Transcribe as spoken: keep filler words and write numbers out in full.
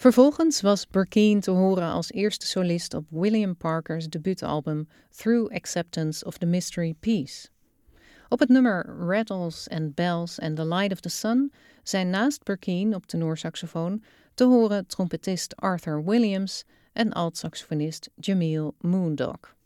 Vervolgens was Burkeen te horen als eerste solist op William Parker's debuutalbum Through Acceptance of the Mystery Peace. Op het nummer Rattles and Bells and the Light of the Sun zijn naast Burkeen op tenorsaxofoon te horen trompetist Arthur Williams en altsaxofonist Jamil Moondog.